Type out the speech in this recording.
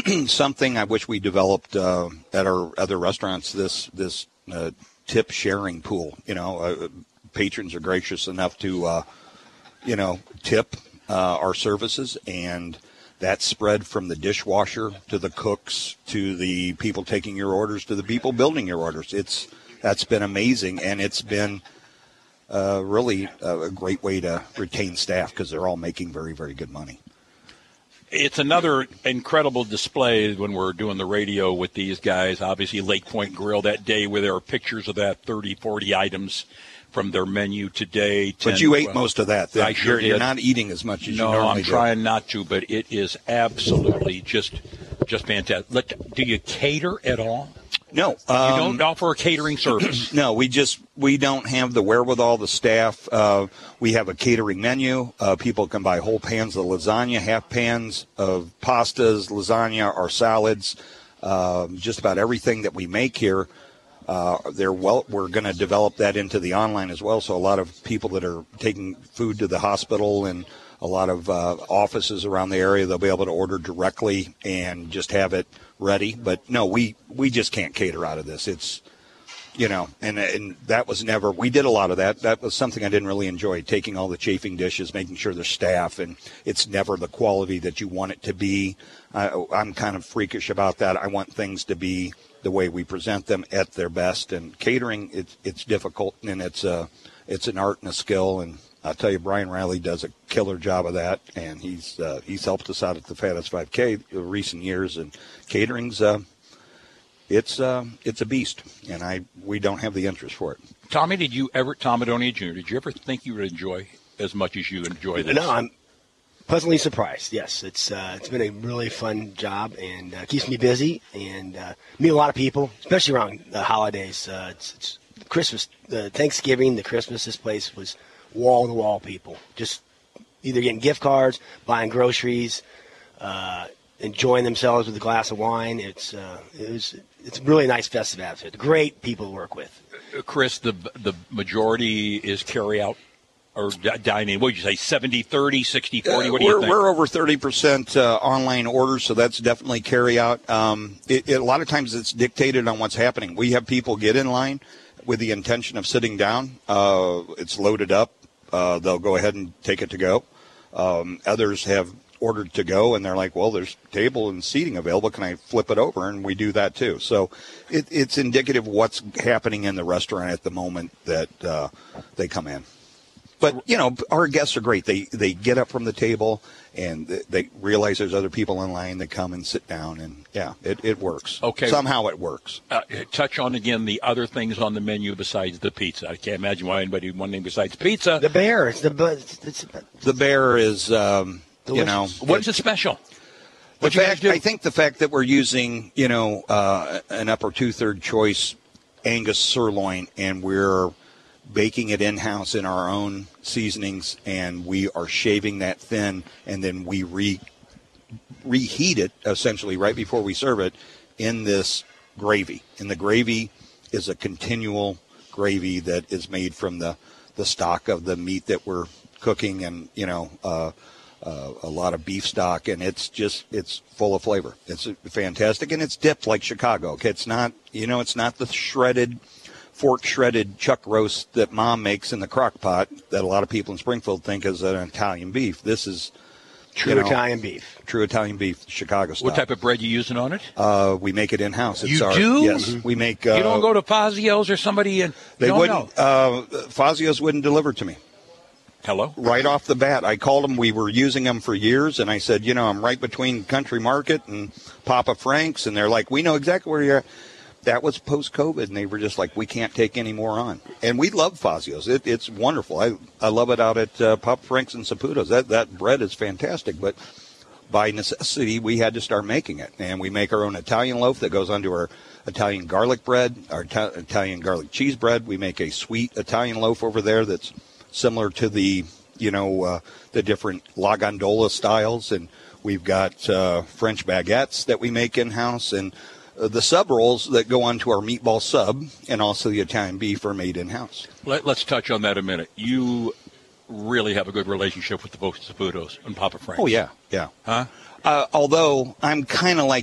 something I wish we developed at our other restaurants. This tip sharing pool. Patrons are gracious enough to tip our services, and that's spread from the dishwasher to the cooks to the people taking your orders to the people building your orders. That's been amazing, and it's been really a great way to retain staff because they're all making very, very good money. It's another incredible display when we're doing the radio with these guys. Obviously, Lake Point Grill that day where there are pictures of that 30, 40 items from their menu today. 10, but you ate most of that. I sure did. You're not eating as much as you normally do. No, I'm trying not to, but it is absolutely just fantastic. Do you cater at all? No. You don't offer a catering service? No, we don't have the wherewithal, the staff. We have a catering menu. People can buy whole pans of lasagna, half pans of pastas, lasagna, or salads. Just about everything that we make here. We're going to develop that into the online as well. So a lot of people that are taking food to the hospital and a lot of offices around the area, they'll be able to order directly and just have it ready. But no, we just can't cater out of this. It's, and that was never, we did a lot of that. That was something I didn't really enjoy, taking all the chafing dishes, making sure there's staff, and it's never the quality that you want it to be. I'm kind of freakish about that. I want things to be the way we present them at their best. And catering, it's difficult, and it's an art and a skill. And I'll tell you, Brian Riley does a killer job of that, and he's helped us out at the Fattest 5K in recent years. And catering's it's a beast, and we don't have the interest for it. Tom Adonia Jr., did you ever think you would enjoy as much as you enjoy this? No, I'm pleasantly surprised. Yes, it's been a really fun job, and keeps me busy, and meet a lot of people, especially around the holidays. It's Christmas, Thanksgiving, the Christmas. This place was wall-to-wall people, just either getting gift cards, buying groceries, enjoying themselves with a glass of wine. It's a really nice festive atmosphere. Great people to work with. Chris, the majority is carry-out or dining. What would you say, 70-30, 60-40? What do you think? We're over 30% online orders, so that's definitely carry-out. A lot of times it's dictated on what's happening. We have people get in line with the intention of sitting down. It's loaded up. They'll go ahead and take it to go. Others have ordered to go, and they're like, well, there's table and seating available. Can I flip it over? And we do that too. So it's indicative of what's happening in the restaurant at the moment that they come in. But, our guests are great. They get up from the table, and they realize there's other people in line that come and sit down. And, yeah, it works. Okay. Somehow it works. Touch on, again, the other things on the menu besides the pizza. I can't imagine why anybody would want anything besides pizza. The bear. The bear is, What is it special? I think the fact that we're using, an upper two-third choice Angus sirloin, and we're baking it in-house in our own seasonings, and we are shaving that thin, and then we reheat it essentially right before we serve it in this gravy. And the gravy is a continual gravy that is made from the stock of the meat that we're cooking, and a lot of beef stock, and it's full of flavor. It's fantastic, and it's dipped like Chicago. Okay, it's not the fork shredded chuck roast that Mom makes in the crock pot that a lot of people in Springfield think is an Italian beef. This is true Italian beef. True Italian beef, Chicago style. What type of bread you using on it? We make it in-house. You do? Yes, we make. You don't go to Fazio's or somebody and they wouldn't. Fazio's wouldn't deliver to me. Hello? Right off the bat, I called them. We were using them for years, and I said, I'm right between Country Market and Papa Frank's, and they're like, we know exactly where you're at. That was post-COVID, and they were just like, we can't take any more on. And we love Fazio's. It's wonderful. I love it out at Papa Frank's and Saputo's. That bread is fantastic, but by necessity, we had to start making it. And we make our own Italian loaf that goes onto our Italian garlic bread, our Italian garlic cheese bread. We make a sweet Italian loaf over there that's similar to the different La Gondola styles, and we've got French baguettes that we make in-house, and the sub rolls that go onto our meatball sub, and also the Italian beef are made in-house. Let's touch on that a minute. You really have a good relationship with the folks at Saputo's and Papa Frank's. Oh, yeah. Huh? Although I'm kind of like